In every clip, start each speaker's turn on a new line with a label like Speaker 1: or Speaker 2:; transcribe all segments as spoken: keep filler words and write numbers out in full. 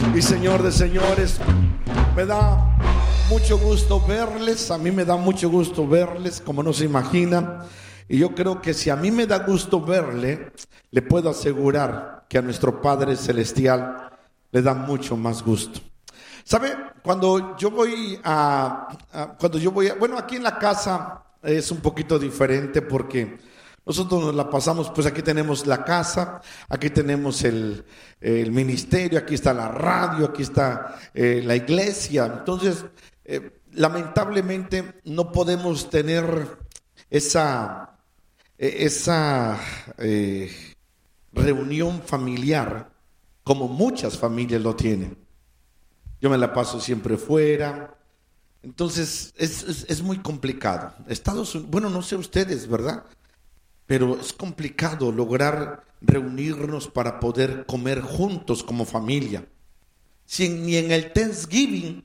Speaker 1: y Señor de señores. Me da mucho gusto verles, a mí me da mucho gusto verles, como no se imagina. Y yo creo que si a mí me da gusto verle, le puedo asegurar que a nuestro Padre Celestial le da mucho más gusto. ¿Sabe? Cuando yo voy a, a cuando yo voy a, bueno, aquí en la casa es un poquito diferente porque nosotros nos la pasamos, pues aquí tenemos la casa, aquí tenemos el, el ministerio, aquí está la radio, aquí está eh, la iglesia. Entonces, eh, lamentablemente no podemos tener esa, esa eh, reunión familiar como muchas familias lo tienen. Yo me la paso siempre fuera. Entonces es, es, es muy complicado. Estados Unidos, bueno, no sé ustedes, ¿verdad? Pero es complicado lograr reunirnos para poder comer juntos como familia. Si ni en el Thanksgiving,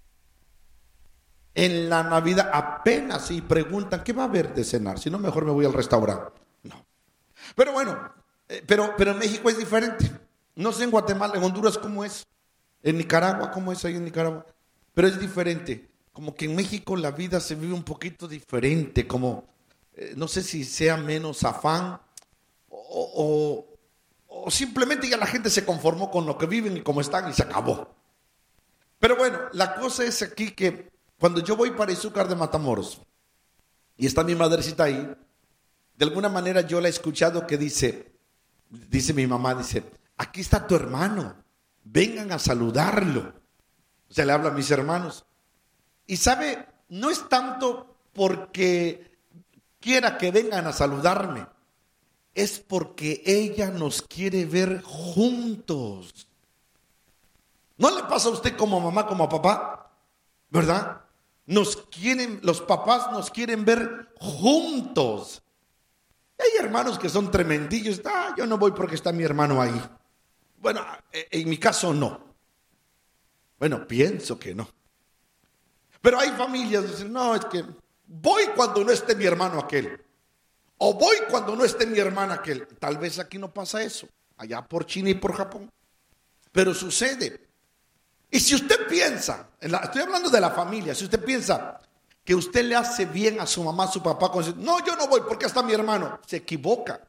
Speaker 1: en la Navidad, apenas si preguntan ¿qué va a haber de cenar? Si no, mejor me voy al restaurante. No. Pero bueno, eh, pero, pero en México es diferente. No sé en Guatemala, en Honduras cómo es. En Nicaragua, ¿cómo es ahí en Nicaragua? Pero es diferente. Como que en México la vida se vive un poquito diferente. Como, eh, no sé si sea menos afán o, o, o simplemente ya la gente se conformó con lo que viven y cómo están y se acabó. Pero bueno, la cosa es aquí que cuando yo voy para Izúcar de Matamoros y está mi madrecita ahí, de alguna manera yo la he escuchado que dice, dice mi mamá, dice, aquí está tu hermano. Vengan a saludarlo. O sea, le habla a mis hermanos. Y sabe, no es tanto porque quiera que vengan a saludarme. Es porque ella nos quiere ver juntos. ¿No le pasa a usted como mamá, como papá? ¿Verdad? Nos quieren, los papás nos quieren ver juntos. Hay hermanos que son tremendillos. Ah, yo no voy porque está mi hermano ahí. Bueno, en mi caso no. Bueno, pienso que no. Pero hay familias que dicen, no, es que voy cuando no esté mi hermano aquel. O voy cuando no esté mi hermana aquel. Tal vez aquí no pasa eso. Allá por China y por Japón. Pero sucede. Y si usted piensa, estoy hablando de la familia, si usted piensa que usted le hace bien a su mamá, a su papá, con no, yo no voy porque está mi hermano, se equivoca.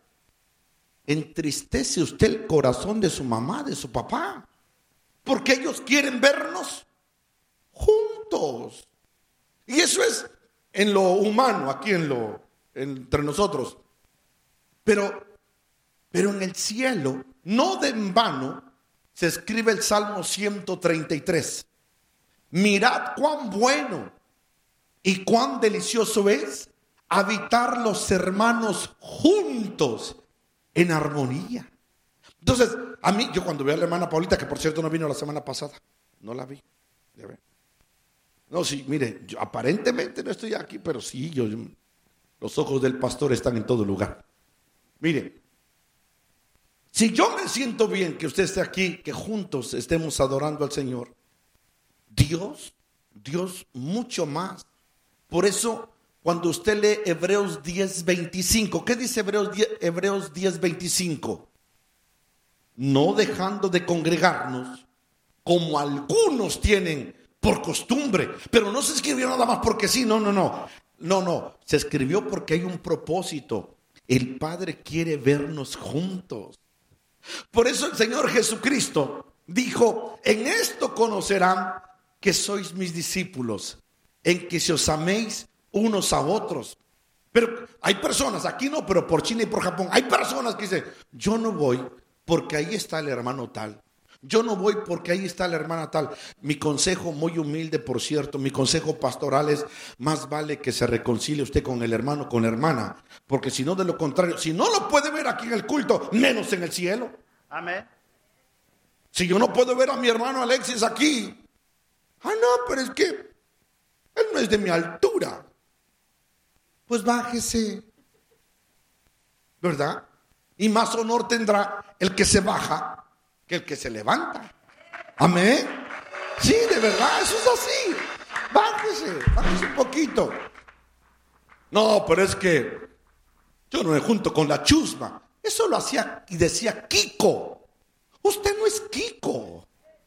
Speaker 1: Entristece usted el corazón de su mamá, de su papá, porque ellos quieren vernos juntos. Y eso es en lo humano, aquí en lo entre nosotros. Pero, pero en el cielo, no de en vano, se escribe el Salmo ciento treinta y tres. Mirad cuán bueno y cuán delicioso es habitar los hermanos juntos en armonía. Entonces, a mí, yo cuando veo a la hermana Paulita, que por cierto no vino la semana pasada, no la vi. No, sí, mire, yo aparentemente no estoy aquí, pero sí, yo, yo, los ojos del pastor están en todo lugar. Mire, si yo me siento bien que usted esté aquí, que juntos estemos adorando al Señor, Dios, Dios mucho más. Por eso, cuando usted lee Hebreos diez veinticinco, ¿qué dice Hebreos diez, Hebreos diez veinticinco? No dejando de congregarnos, como algunos tienen por costumbre, pero no se escribió nada más porque sí, no, no, no, no, no, se escribió porque hay un propósito. El Padre quiere vernos juntos. Por eso el Señor Jesucristo dijo, en esto conocerán que sois mis discípulos, en que se os améis unos a otros. Pero hay personas, aquí no, pero por China y por Japón, hay personas que dicen, yo no voy porque ahí está el hermano tal. Yo no voy porque ahí está la hermana tal. Mi consejo muy humilde, por cierto, mi consejo pastoral es, más vale que se reconcilie usted con el hermano, con la hermana, porque si no, de lo contrario, si no lo puede ver aquí en el culto, menos en el cielo.
Speaker 2: Amén.
Speaker 1: Si yo no puedo ver a mi hermano Alexis aquí, ah no, pero es que él no es de mi altura. Pues bájese, ¿verdad? Y más honor tendrá el que se baja que el que se levanta. Amén. Sí, de verdad, eso es así. Bájese, bájese un poquito. No, pero es que yo no me junto con la chusma. Eso lo hacía y decía Kiko. Usted no es Kiko.